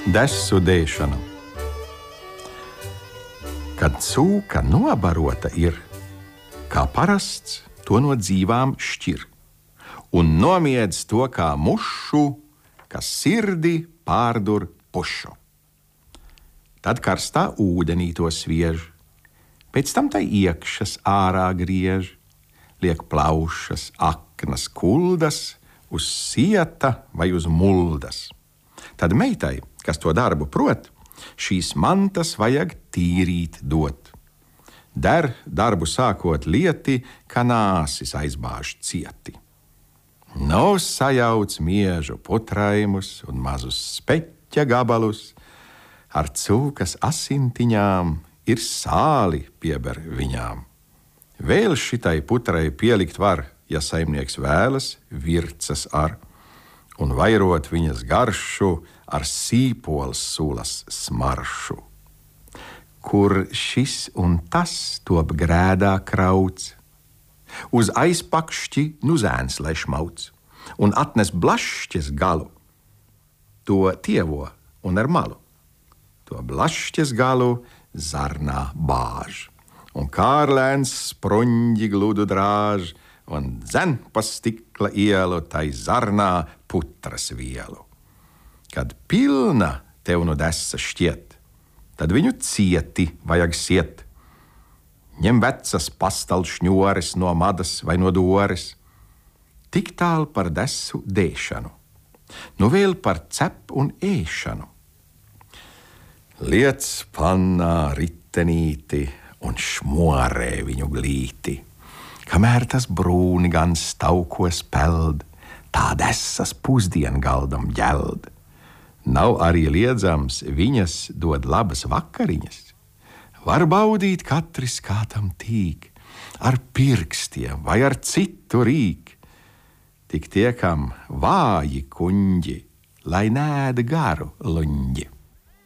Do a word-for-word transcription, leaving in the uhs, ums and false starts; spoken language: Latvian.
Desu dēšana. Kad cūka nobarota ir, kā parasts to no dzīvām šķir, un nomiedz to kā mušu, kas sirdi pārdur pušu. Tad karstā ūdenī to sviež, pēc tam tai iekšas ārā griež, liek plaušas, aknas, kuldas uz sieta vai uz muldas. Tad meitai, kas to darbu prot, šīs mantas vajag tīrīt dot. Der darbu sākot lieti, ka nāsis aizbāž cieti. Nav sajauc miežu putraimus un mazus speķa gabalus, ar cūkas asintiņām ir sāli pieber viņām. Vēl šitai putrai pielikt var, ja saimnieks vēlas, vircas ar, un vairot viņas garšu ar sīpols sulas smaršu. Kur šis un tas top grēdā krauts, uz aizpakšķi nu zēns lešmauts, un atnes blašķes galu, to tievo un ar malu. To blašķes galu zarnā bāž, un kārlēns spruņģi gludu drāž, un dzen pa stikla ielu tai zarnā putras vielu. Kad pilna tev nu desa šķiet, tad viņu cieti vajag siet. Ņem vecas pastalšņores no madas vai no dores. Tik tālu par desu dēšanu, nu vēl par cep un ēšanu. Liec pannā ritenīti un šmorē viņu glīti, kamēr tas brūni gan staukos peld, tā desas pusdiengaldam ģeld. Nav arī liedzams, viņas dod labas vakariņas. Var baudīt katrs, kā tam tīk, ar pirkstiem vai ar citu rīk. Tik tiekam vāji kuņģi, lai nēd garu luņģi.